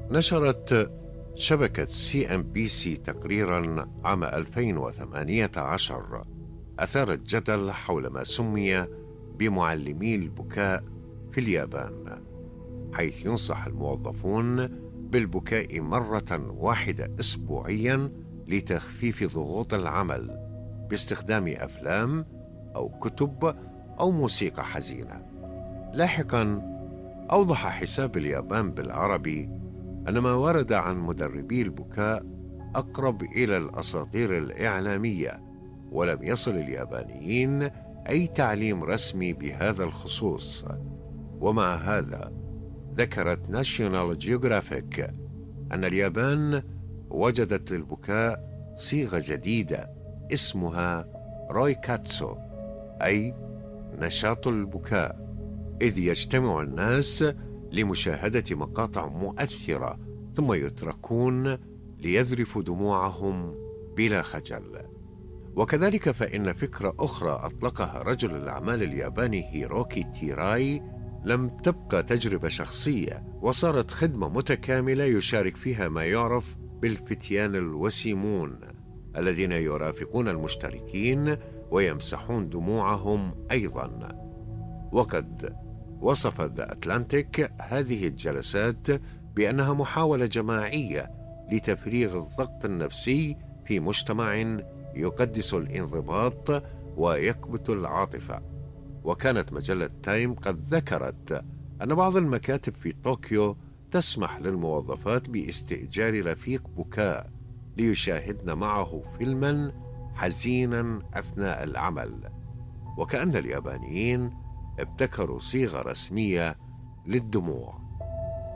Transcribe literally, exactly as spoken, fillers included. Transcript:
نشرت شبكة سي إم بي سي تقريرا عام ألفين وثمانية عشر أثار الجدل حول ما سمي بمعلمي البكاء في اليابان، حيث ينصح الموظفون بالبكاء مرة واحدة أسبوعيا لتخفيف ضغوط العمل باستخدام أفلام أو كتب أو موسيقى حزينة. لاحقا أوضح حساب اليابان بالعربي أن ما ورد عن مدربي البكاء أقرب إلى الأساطير الإعلامية، ولم يصل اليابانيين أي تعليم رسمي بهذا الخصوص. ومع هذا ذكرت ناشيونال جيوغرافيك أن اليابان وجدت للبكاء صيغة جديدة اسمها رويكاتسو، أي نشاط البكاء، إذ يجتمع الناس لمشاهدة مقاطع مؤثرة ثم يتركون ليذرفوا دموعهم بلا خجل. وكذلك فإن فكرة أخرى أطلقها رجل الأعمال الياباني هيروكي تيراي لم تبقى تجربة شخصية، وصارت خدمة متكاملة يشارك فيها ما يعرف بالفتيان الوسيمون الذين يرافقون المشتركين ويمسحون دموعهم أيضا. وقد وصف ذا أتلانتيك هذه الجلسات بأنها محاولة جماعية لتفريغ الضغط النفسي في مجتمع يقدس الانضباط ويكبت العاطفة. وكانت مجلة تايم قد ذكرت أن بعض المكاتب في طوكيو تسمح للموظفات باستئجار رفيق بكاء ليشاهدن معه فيلما حزينا أثناء العمل، وكأن اليابانيين ابتكروا صيغة رسمية للدموع.